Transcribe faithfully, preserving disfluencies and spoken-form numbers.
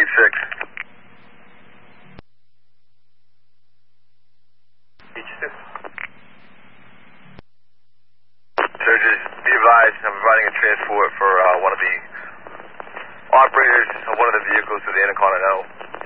six. Sir, just be advised, I'm providing a transport for uh, one of the operators of one of the vehicles to the Intercontinental.